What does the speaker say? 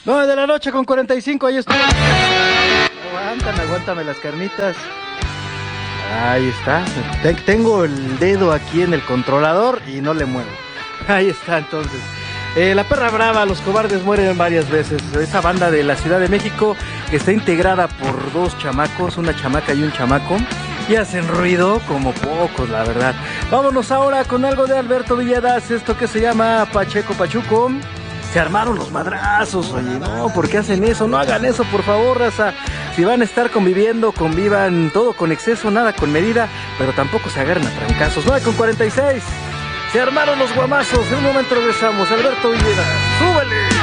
9 de la noche con 45, ahí estoy. Aguántame las carnitas. Ahí está. Tengo el dedo aquí en el controlador y no le muevo. Ahí está entonces. La Perra Brava, Los Cobardes Mueren varias veces. Esa banda de la Ciudad de México que está integrada por dos chamacos, una chamaca y un chamaco. Y hacen ruido como pocos, la verdad. Vámonos ahora con algo de Alberto Villadadas, esto que se llama Pacheco Pachuco. Se armaron los madrazos, oye, no, ¿por qué hacen eso? No hagan eso, por favor, raza. Si van a estar conviviendo, convivan todo con exceso, nada con medida, pero tampoco se agarren a trancazos. 9 con 46. Se armaron los guamazos. En un momento regresamos. Alberto Villadadas, súbele.